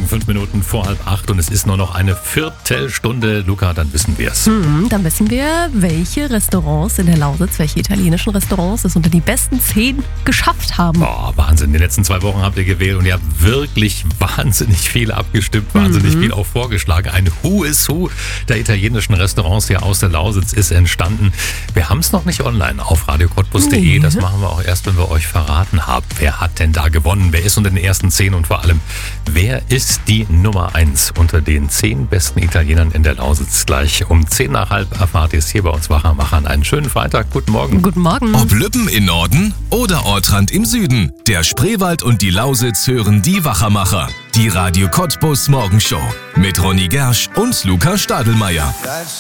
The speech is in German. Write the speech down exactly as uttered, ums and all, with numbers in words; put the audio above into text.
Morgen, fünf Minuten vor halb acht und es ist nur noch eine Viertelstunde. Luca, dann wissen wir es. Hm, dann wissen wir, welche Restaurants in der Lausitz, welche italienischen Restaurants es unter die besten zehn geschafft haben. Boah, Wahnsinn. Die letzten zwei Wochen habt ihr gewählt und ihr habt wirklich wahnsinnig viel abgestimmt, wahnsinnig mhm. viel auch vorgeschlagen. Ein Who is Who der italienischen Restaurants hier aus der Lausitz ist entstanden. Wir haben es noch nicht online auf radio cottbus punkt de. Nee. Das machen wir auch erst, wenn wir euch verraten haben. Wer hat denn da gewonnen? Wer ist unter den ersten zehn und vor allem, wer ist die Nummer eins unter den zehn besten Italienern in der Lausitz? Gleich um zehn nach halb erfahrt ihr es hier bei uns Wachermachern. Einen schönen Freitag. Guten Morgen. Guten Morgen. Ob Lübben im Norden oder Ortrand im Süden, der Spreewald und die Lausitz hören die Wachermacher. Die Radio Cottbus Morgenshow mit Ronny Gersch und Luca Stadelmeier.